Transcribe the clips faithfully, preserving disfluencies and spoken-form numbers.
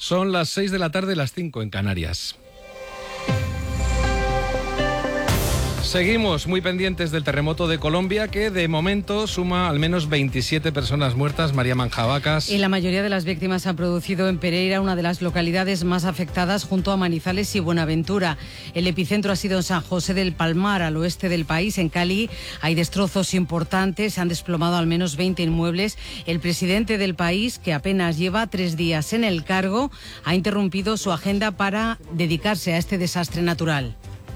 Son las seis de la tarde, las cinco en Canarias. Seguimos muy pendientes del terremoto de Colombia, que de momento suma al menos veintisiete personas muertas. María Manjabacas. Y la mayoría de las víctimas se han producido en Pereira, una de las localidades más afectadas junto a Manizales y Buenaventura. El epicentro ha sido en San José del Palmar, al oeste del país. En Cali hay destrozos importantes, se han desplomado al menos veinte inmuebles. El presidente del país, que apenas lleva tres días en el cargo, ha interrumpido su agenda para dedicarse a este desastre natural.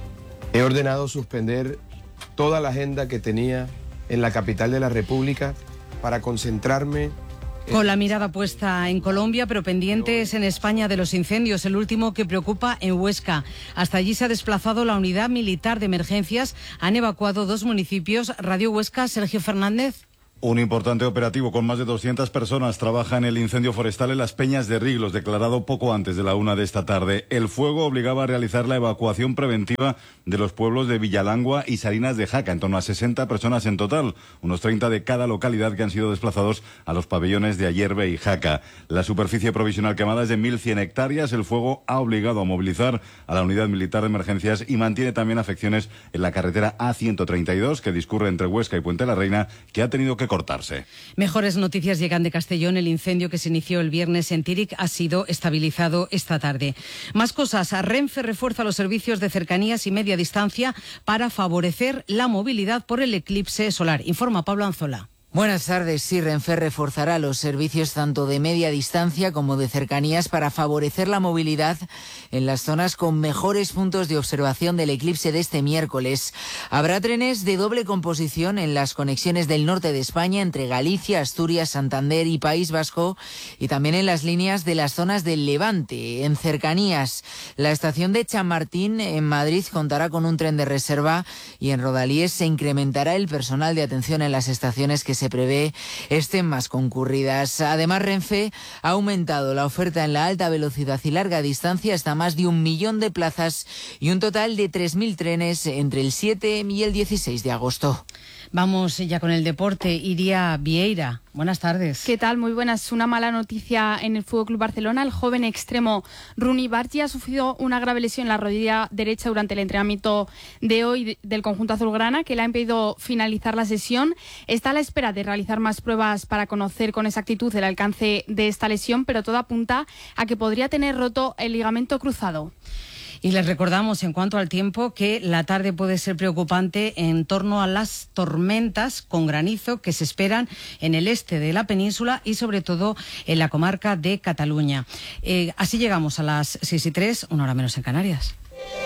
He ordenado suspender toda la agenda que tenía en la capital de la República para concentrarme... En... Con la mirada puesta en Colombia, pero pendientes en España de los incendios, el último que preocupa en Huesca. Hasta allí se ha desplazado la unidad militar de emergencias. Han evacuado dos municipios. Radio Huesca, Sergio Fernández. Un importante operativo con más de doscientas personas trabaja en el incendio forestal en las Peñas de Riglos, declarado poco antes de la una de esta tarde. El fuego obligaba a realizar la evacuación preventiva de los pueblos de Villalangua y Salinas de Jaca, en torno a sesenta personas en total, unos treinta de cada localidad que han sido desplazados a los pabellones de Ayerbe y Jaca. La superficie provisional quemada es de mil cien hectáreas. El fuego ha obligado a movilizar a la unidad militar de emergencias y mantiene también afecciones en la carretera A ciento treinta y dos, que discurre entre Huesca y Puente la Reina, que ha tenido que cortarse. Mejores noticias llegan de Castellón. El incendio que se inició el viernes en Tíric ha sido estabilizado esta tarde. Más cosas. Renfe refuerza los servicios de cercanías y media distancia para favorecer la movilidad por el eclipse solar. Informa Pablo Anzola. Buenas tardes. Sí, Renfe reforzará los servicios tanto de media distancia como de cercanías para favorecer la movilidad en las zonas con mejores puntos de observación del eclipse de este miércoles. Habrá trenes de doble composición en las conexiones del norte de España entre Galicia, Asturias, Santander y País Vasco, y también en las líneas de las zonas del Levante. En cercanías, la estación de Chamartín en Madrid contará con un tren de reserva y en Rodalíes se incrementará el personal de atención en las estaciones que se se prevé estén más concurridas. Además, Renfe ha aumentado la oferta en la alta velocidad y larga distancia hasta más de un millón de plazas y un total de tres mil trenes entre el siete y el dieciséis de agosto. Vamos ya con el deporte. Iria Vieira, buenas tardes. ¿Qué tal? Muy buenas. Una mala noticia en el F C Barcelona. El joven extremo Rooney Bargi ha sufrido una grave lesión en la rodilla derecha durante el entrenamiento de hoy del conjunto azulgrana, que le ha impedido finalizar la sesión. Está a la espera de realizar más pruebas para conocer con exactitud el alcance de esta lesión, pero todo apunta a que podría tener roto el ligamento cruzado. Y les recordamos, en cuanto al tiempo, que la tarde puede ser preocupante en torno a las tormentas con granizo que se esperan en el este de la península y sobre todo en la comarca de Cataluña. Eh, así llegamos a las seis y tres, una hora menos en Canarias.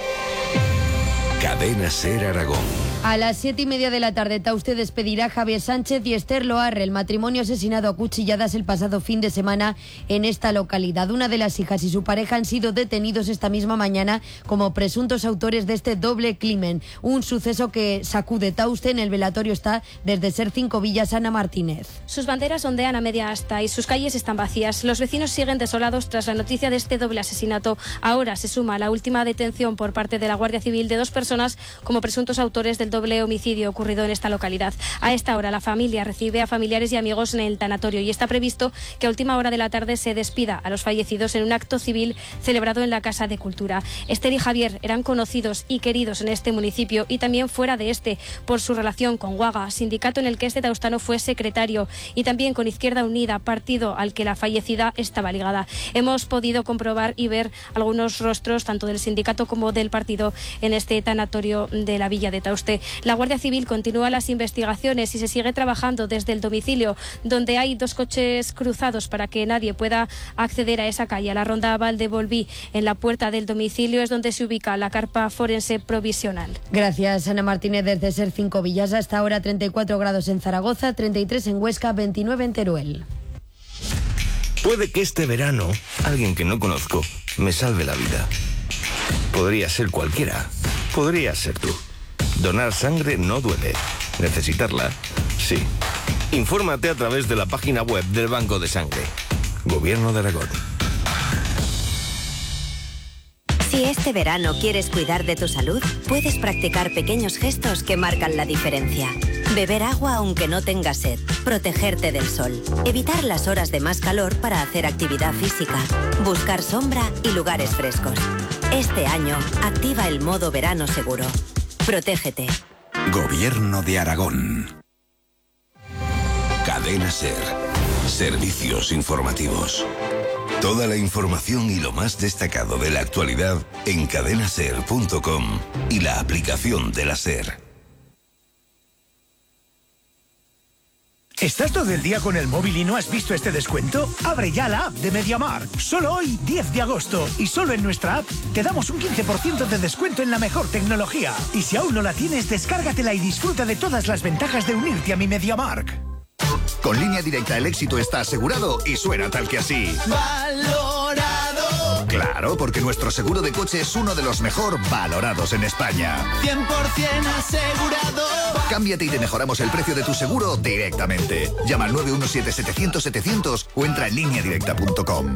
Cadena SER Aragón. A las siete y media de la tarde, Tauste despedirá a Javier Sánchez y Esther Loarre, el matrimonio asesinado a cuchilladas el pasado fin de semana en esta localidad. Una de las hijas y su pareja han sido detenidos esta misma mañana como presuntos autores de este doble crimen. Un suceso que sacude Tauste. En el velatorio está desde Ser Cinco Villas Ana Martínez. Sus banderas ondean a media asta y sus calles están vacías. Los vecinos siguen desolados tras la noticia de este doble asesinato. Ahora se suma la última detención por parte de la Guardia Civil de dos personas como presuntos autores del doble homicidio ocurrido en esta localidad. A esta hora la familia recibe a familiares y amigos en el tanatorio y está previsto que a última hora de la tarde se despida a los fallecidos en un acto civil celebrado en la Casa de Cultura. Esther y Javier eran conocidos y queridos en este municipio y también fuera de este por su relación con Guaga, sindicato en el que este taustano fue secretario, y también con Izquierda Unida, partido al que la fallecida estaba ligada. Hemos podido comprobar y ver algunos rostros tanto del sindicato como del partido en este tanatorio de la villa de Tauste. La Guardia Civil continúa las investigaciones y se sigue trabajando desde el domicilio, donde hay dos coches cruzados para que nadie pueda acceder a esa calle. A la ronda Valdevolví, en la puerta del domicilio, es donde se ubica la carpa forense provisional. Gracias, Ana Martínez. Desde Ser Cinco Villas hasta ahora treinta y cuatro grados en Zaragoza, treinta y tres en Huesca, veintinueve en Teruel. Puede que este verano alguien que no conozco me salve la vida. Podría ser cualquiera. Podría ser tú. Donar sangre no duele. Necesitarla, sí. Infórmate a través de la página web del Banco de Sangre. Gobierno de Aragón. Si este verano quieres cuidar de tu salud, puedes practicar pequeños gestos que marcan la diferencia. Beber agua aunque no tengas sed. Protegerte del sol. Evitar las horas de más calor para hacer actividad física. Buscar sombra y lugares frescos. Este año, activa el modo verano seguro. Protégete. Gobierno de Aragón. Cadena SER. Servicios informativos. Toda la información y lo más destacado de la actualidad en cadena ser punto com y la aplicación de la SER. ¿Estás todo el día con el móvil y no has visto este descuento? Abre ya la app de MediaMarkt. Solo hoy, diez de agosto. Y solo en nuestra app te damos un quince por ciento de descuento en la mejor tecnología. Y si aún no la tienes, descárgatela y disfruta de todas las ventajas de unirte a mi MediaMarkt. Con Línea Directa el éxito está asegurado y suena tal que así. ¡Valorado! Claro, porque nuestro seguro de coche es uno de los mejor valorados en España. cien por ciento asegurado. Cámbiate y te mejoramos el precio de tu seguro directamente. Llama al nueve uno siete, setecientos, setecientos o entra en línea directa punto com.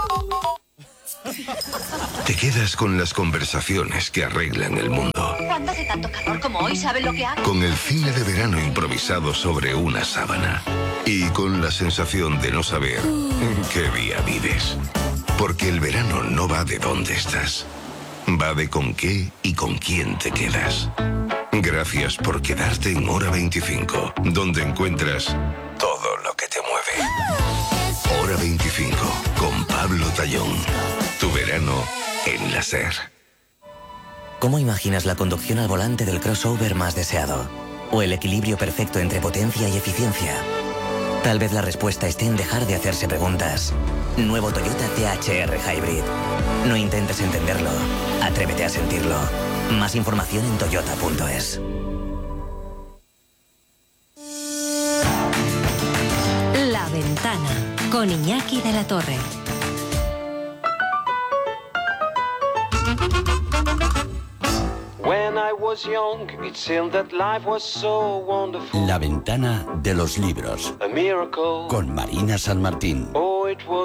Te quedas con las conversaciones que arreglan el mundo. ¿Cuándo hace tanto calor como hoy? ¿Saben lo que hago? Con el cine de verano improvisado sobre una sábana. Y con la sensación de no saber en qué día vives. Porque el verano no va de dónde estás. Va de con qué y con quién te quedas. Gracias por quedarte en Hora veinticinco, donde encuentras todo lo que te mueve. Hora veinticinco, con Pablo Tallón. Tu verano en la SER. ¿Cómo imaginas la conducción al volante del crossover más deseado? ¿O el equilibrio perfecto entre potencia y eficiencia? Tal vez la respuesta esté en dejar de hacerse preguntas. Nuevo Toyota C H R Hybrid. No intentes entenderlo. Atrévete a sentirlo. Más información en toyota punto es. La Ventana, con Iñaki de la Torre. La Ventana de los libros, con Marina San Martín.